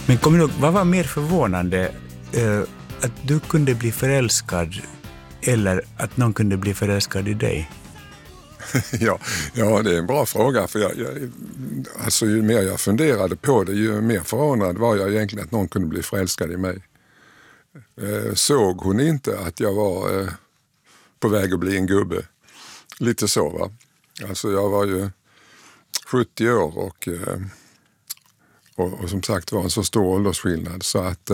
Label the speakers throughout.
Speaker 1: Men kom ihåg, vad var mer förvånande? Att du kunde bli förälskad eller att någon kunde bli förälskad i dig?
Speaker 2: Ja, det är en bra fråga. För alltså, ju mer jag funderade på det, ju mer förvånad var jag egentligen att någon kunde bli förälskad i mig. Såg hon inte att jag var på väg att bli en gubbe? Lite så, va? Alltså jag var ju 70 år och som sagt var en så stor åldersskillnad så att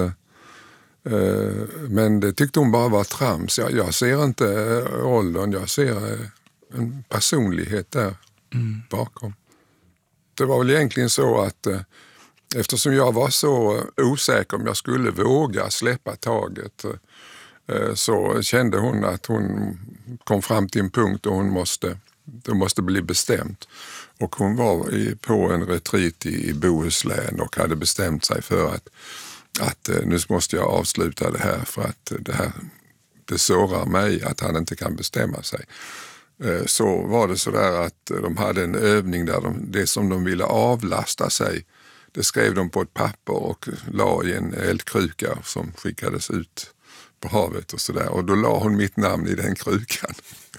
Speaker 2: men det tyckte hon bara var trams. Jag ser inte åldern, jag ser en personlighet där bakom. Det var väl egentligen så att eftersom jag var så osäker om jag skulle våga släppa taget så kände hon att hon kom fram till en punkt och det måste bli bestämt. Och hon var på en retreat i Bohuslän och hade bestämt sig för att nu måste jag avsluta det här för att det sårar mig att han inte kan bestämma sig. Så var det så där att de hade en övning där det som de ville avlasta sig, det skrev de på ett papper och la i en eldkruka som skickades ut på havet och sådär. Och då la hon mitt namn i den krukan.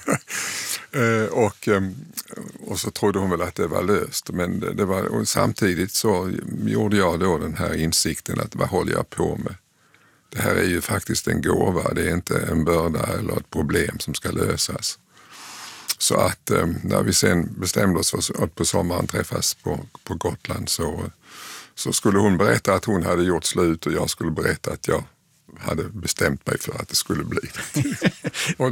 Speaker 2: Och så trodde hon väl att det var löst. Men och samtidigt så gjorde jag då den här insikten att vad håller jag på med? Det här är ju faktiskt en gåva, det är inte en börda eller ett problem som ska lösas. Så att när vi sen bestämde oss för att på sommaren träffas på Gotland så skulle hon berätta att hon hade gjort slut och jag skulle berätta att jag hade bestämt mig för att det skulle bli det. Och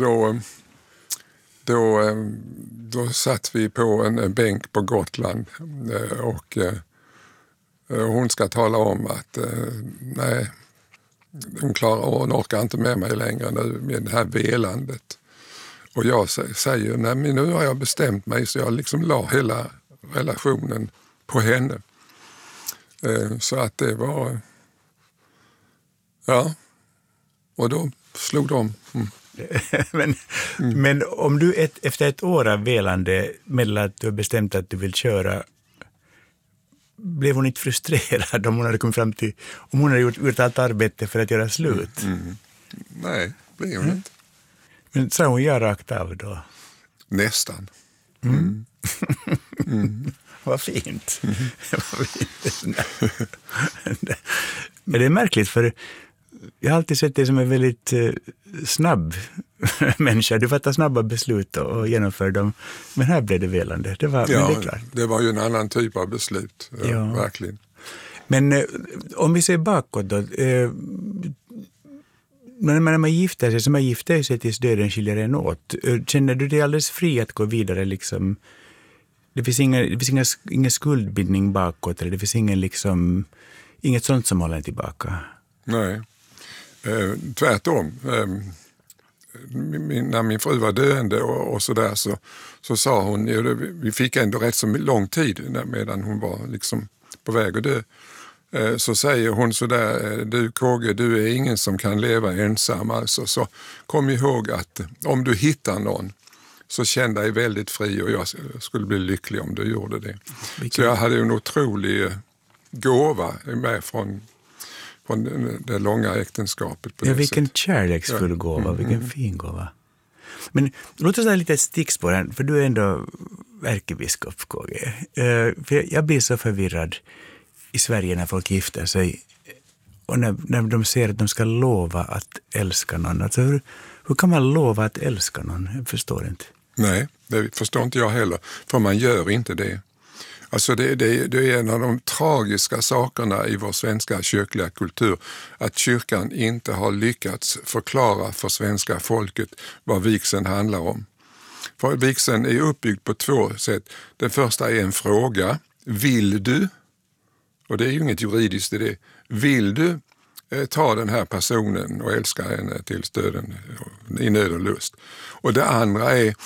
Speaker 2: då satt vi på en bänk på Gotland och hon ska tala om att nej, hon orkar inte med mig längre nu med det här velandet. Och jag säger, nej men nu har jag bestämt mig så jag liksom la hela relationen på henne. Så att det var, ja, och då slog de.
Speaker 1: Men om du efter ett år av velande meddelar att du har bestämt att du vill köra, blev hon inte frustrerad om hon hade kommit fram till, om hon hade gjort allt arbete för att göra slut?
Speaker 2: Nej, blev hon inte.
Speaker 1: Men sa hon ja rakt av då?
Speaker 2: Nästan.
Speaker 1: Vad fint. Men det är märkligt för jag har alltid sett dig som en väldigt snabb människa. Du fattar snabba beslut och genomför dem. Men här blev det velande. Det var,
Speaker 2: ja,
Speaker 1: men det är klart.
Speaker 2: Det var ju en annan typ av beslut. Ja. Verkligen.
Speaker 1: Men om vi ser bakåt då. När man gifter sig, så man gifter sig tills döden skiljer en åt. Känner du dig alldeles fri att gå vidare liksom? Det finns ingen skuldbindning bakåt eller det finns inget sånt som håller en tillbaka?
Speaker 2: Nej, tvärtom. När min fru var döende och sådär så sa hon, vi fick ändå rätt så lång tid medan hon var liksom på väg att dö. Så säger hon sådär, du KG, du är ingen som kan leva ensam alltså. Så kom ihåg att om du hittar någon så känn dig väldigt fri och jag skulle bli lycklig om du gjorde det. Så jag hade en otrolig gåva med från det långa äktenskapet. På det
Speaker 1: vilken
Speaker 2: sättet.
Speaker 1: kärleksfull gåva, vilken fin gåva. Men låt oss ha lite stickspår här, för du är ändå ärkebiskop KG. För jag blir så förvirrad i Sverige när folk gifter sig och när de ser att de ska lova att älska någon. Alltså hur kan man lova att älska någon? Jag förstår inte.
Speaker 2: Nej, det förstår inte jag heller. För man gör inte det. Alltså det är en av de tragiska sakerna i vår svenska kyrkliga kultur. Att kyrkan inte har lyckats förklara för svenska folket vad vigseln handlar om. För vigseln är uppbyggd på två sätt. Den första är en fråga. Vill du? Och det är ju inget juridiskt i det. Vill du ta den här personen och älska henne till döden i nöd och lust? Och det andra är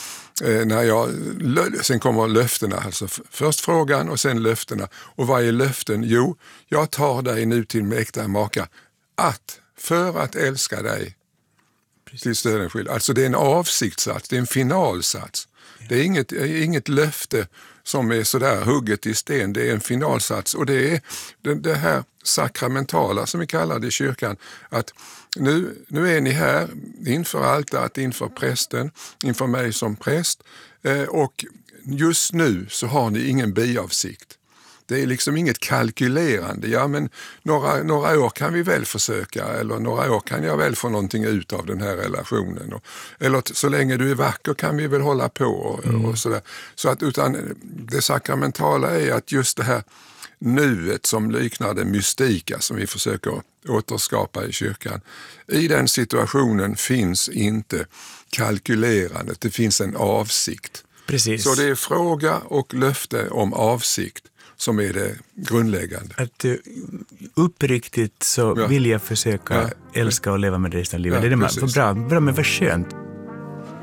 Speaker 2: sen kommer löftena. Alltså först frågan och sen löftena. Och vad är löften? Jo, jag tar dig nu till min äkta maka för att älska dig till döden skild. Alltså det är en avsiktssats, det är en finalsats. Det är inget löfte som är sådär hugget i sten. Det är en finalsats och det är det här sakramentala som vi kallar det i kyrkan. Att nu är ni här inför altaret, inför prästen, inför mig som präst och just nu så har ni ingen biavsikt. Det är liksom inget kalkylerande. Ja, men några år kan vi väl försöka eller några år kan jag väl få någonting ut av den här relationen. Eller så länge du är vacker kan vi väl hålla på och sådär. Så att utan det sakramentala är att just det här nuet som liknar det mystika som vi försöker återskapa i kyrkan. I den situationen finns inte kalkylerandet, det finns en avsikt.
Speaker 1: Precis.
Speaker 2: Så det är fråga och löfte om avsikt som är det grundläggande.
Speaker 1: Att uppriktigt så vill jag försöka älska och leva med resten av livet.
Speaker 2: Ja,
Speaker 1: det är det man
Speaker 2: precis.
Speaker 1: bra, men vad skönt.